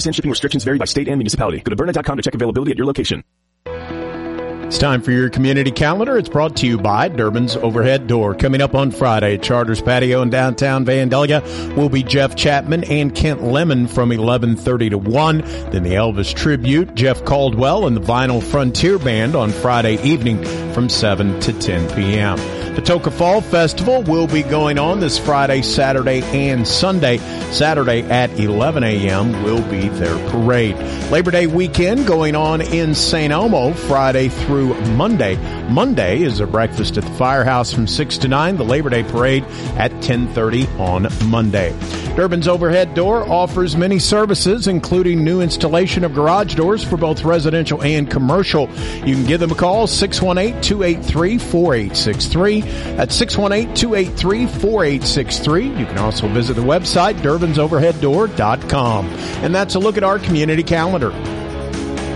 Purchase and shipping restrictions vary by state and municipality. Go to Byrna.com to check availability at your location. It's time for your community calendar. It's brought to you by Durbin's Overhead Door. Coming up on Friday at Charters Patio in downtown Vandalia will be Jeff Chapman and Kent Lemon from 11:30 to 1. Then the Elvis Tribute, Jeff Caldwell and the Vinyl Frontier Band on Friday evening from 7 to 10 p.m. The Toca Fall Festival will be going on this Friday, Saturday, and Sunday. Saturday at 11 a.m. will be their parade. Labor Day weekend going on in St. Elmo Friday through Monday. Monday is a breakfast at the Firehouse from 6 to 9. The Labor Day parade at 10:30 on Monday. Durbin's Overhead Door offers many services, including new installation of garage doors for both residential and commercial. You can give them a call, 618-283-4863. That's 618-283-4863. You can also visit the website, DurbinsOverheadDoor.com. And that's a look at our community calendar.